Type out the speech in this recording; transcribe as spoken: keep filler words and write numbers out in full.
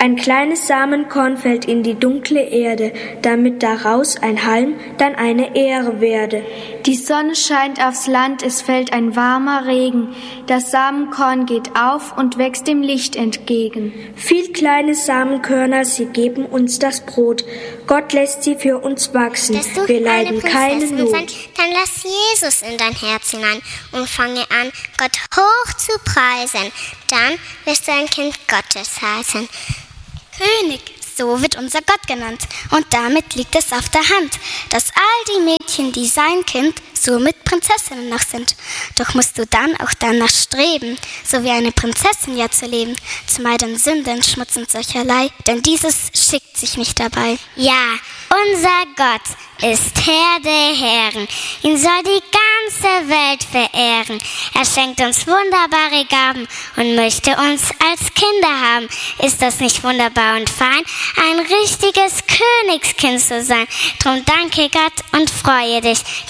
Ein kleines Samenkorn fällt in die dunkle Erde, damit daraus ein Halm dann eine Ähre werde. Die Sonne scheint aufs Land, es fällt ein warmer Regen. Das Samenkorn geht auf und wächst dem Licht entgegen. Viel kleine Samenkörner, sie geben uns das Brot. Gott lässt sie für uns wachsen. Wir leiden keine Not. Sein, dann lass Jesus in dein Herz hinein und fange an, Gott hoch zu preisen. Dann wirst du ein Kind Gottes heißen. König, so wird unser Gott genannt. Und damit liegt es auf der Hand, dass all die Mädchen, die sein Kind, somit Prinzessinnen noch sind. Doch musst du dann auch danach streben, so wie eine Prinzessin ja zu leben, zu meiden Sünden, Schmutz und solcherlei, denn dieses schickt sich nicht dabei. Ja, unser Gott ist Herr der Herren, ihn soll die ganze Welt verehren. Er schenkt uns wunderbare Gaben und möchte uns als Kinder haben. Ist das nicht wunderbar und fein, ein richtiges Königskind zu sein? Drum danke Gott und freue dich.